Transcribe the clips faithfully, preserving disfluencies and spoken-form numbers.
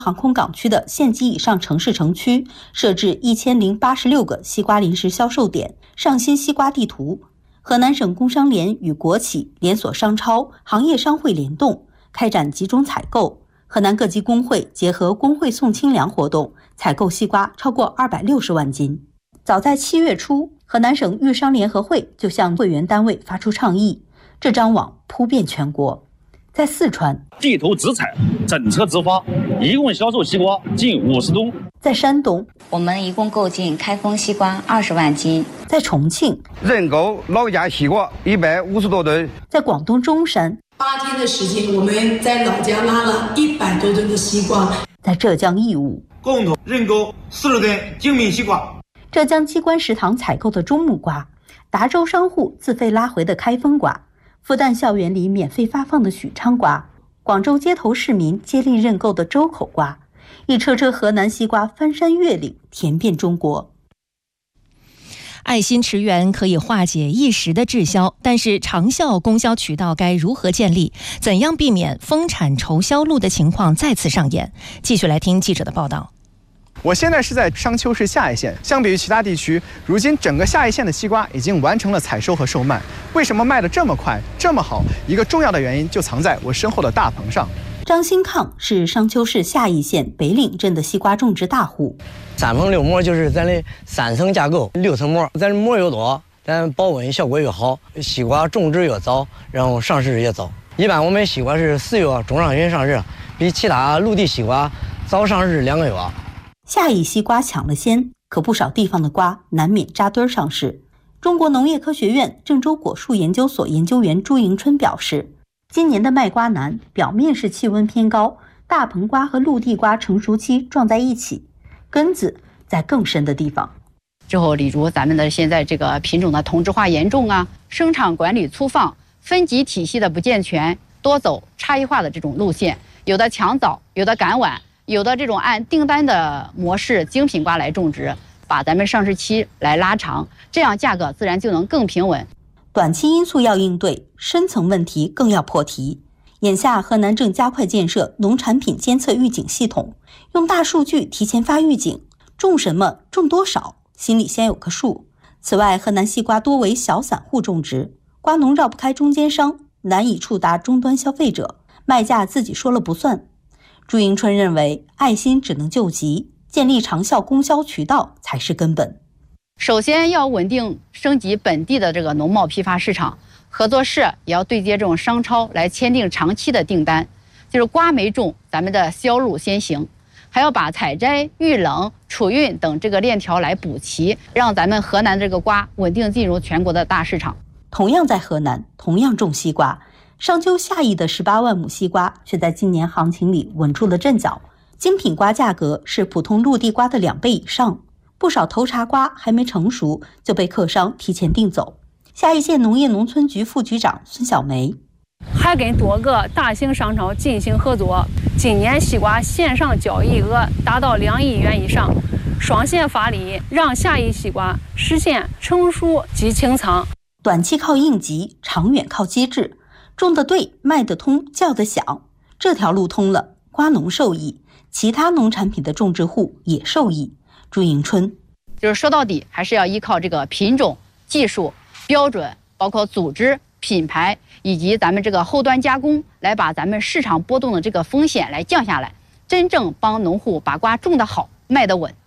航空港区的县级以上城市城区设置一千零八十六个西瓜临时销售点，上新西瓜地图。河南省工商联与国企、连锁商超、行业商会联动，开展集中采购。河南各级工会结合工会送清粮活动，采购西瓜超过二百六十万斤。早在七月初，河南省豫商联合会就向会员单位发出倡议，这张网铺遍全国。在四川， 地头直采，整车直发，一共销售西瓜近五十吨。 在山东， 我们一共购进开封西瓜二十万斤。 在重庆， 认购老家西瓜一百五十多吨。 在广东中山， 八天的时间，我们在老家拉了一百多吨的西瓜。 在浙江义乌， 共同认购四十吨精品西瓜。 浙江机关食堂采购的中木瓜，达州商户自费拉回的开封瓜，复旦校园里免费发放的许昌瓜，广州街头市民接力认购的周口瓜，一车车河南西瓜翻山越岭，甜遍中国。 爱心驰援可以化解一时的滞销，但是长效供销渠道该如何建立？怎样避免丰产愁销路的情况再次上演？继续来听记者的报道。 我现在是在商丘市下邑县，相比于其他地区，如今整个下邑县的西瓜已经完成了采收和售卖。为什么卖得这么快、这么好？一个重要的原因就藏在我身后的大棚上。 张新抗是商丘市下邑县北岭镇的西瓜种植大户。 三棚六膜就是咱的三层架构，六层膜，咱膜越多，咱保温效果越好，西瓜种植越早，然后上市也早。一般我们西瓜是四月中上旬上市，比其他陆地西瓜早上市两个月。 下邑西瓜抢了先，可不少地方的瓜难免扎堆上市。中国农业科学院郑州果树研究所研究员朱迎春表示，今年的卖瓜难，表面是气温偏高，大棚瓜和陆地瓜成熟期撞在一起，根子在更深的地方。 之后，例如咱们的现在这个品种的同质化严重啊，生产管理粗放，分级体系的不健全，多走差异化的这种路线，有的抢早，有的赶晚。有的这种按订单的模式精品瓜来种植，把咱们上市期来拉长，这样价格自然就能更平稳。 短期因素要应对，深层问题更要破题。眼下河南正加快建设农产品监测预警系统，用大数据提前发预警，种什么种多少心里先有个数。此外，河南西瓜多为小散户种植，瓜农绕不开中间商，难以触达终端消费者，卖价自己说了不算。朱迎春认为，爱心只能救急，建立长效供销渠道才是根本。 首先要稳定升级本地的这个农贸批发市场，合作社也要对接这种商超来签订长期的订单，就是瓜没种，咱们的销路先行，还要把采摘、预冷、储运等这个链条来补齐，让咱们河南这个瓜稳定进入全国的大市场。 同样在河南，同样种西瓜，商丘下邑的十八万亩西瓜却在今年行情里稳住了阵脚，精品瓜价格是普通陆地瓜的两倍以上，不少头茬瓜还没成熟就被客商提前订走。下邑县农业农村局副局长孙小梅， 还跟多个大型商超进行合作，今年西瓜线上交易额达到两亿元以上，双线发力，让下邑西瓜实现成熟即清仓。 短期靠应急，长远靠机制，种得对，卖得通，叫得响，这条路通了，瓜农受益，其他农产品的种植户也受益。朱迎春就是说到底还是要依靠这个品种、技术、标准，包括组织、品牌以及咱们这个后端加工，来把咱们市场波动的这个风险来降下来，真正帮农户把瓜种得好，卖得稳。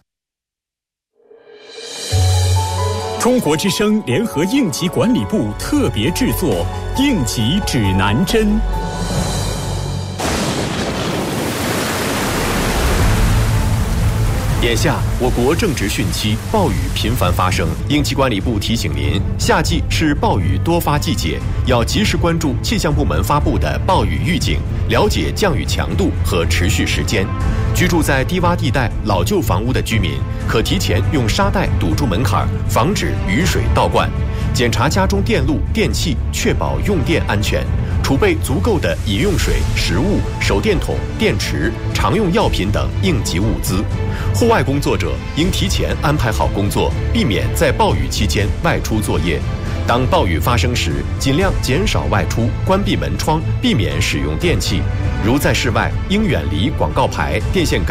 中国之声联合应急管理部特别制作《应急指南针》。 眼下，我国正值汛期，暴雨频繁发生。应急管理部提醒您，夏季是暴雨多发季节，要及时关注气象部门发布的暴雨预警，了解降雨强度和持续时间。居住在低洼地带、老旧房屋的居民，可提前用沙袋堵住门槛，防止雨水倒灌。检查家中电路、电器，确保用电安全。储备足够的饮用水、食物、手电筒、电池、常用药品等应急物资。户外工作者应提前安排好工作，避免在暴雨期间外出作业。当暴雨发生时，尽量减少外出，关闭门窗，避免使用电器。如在室外，应远离广告牌、电线杆。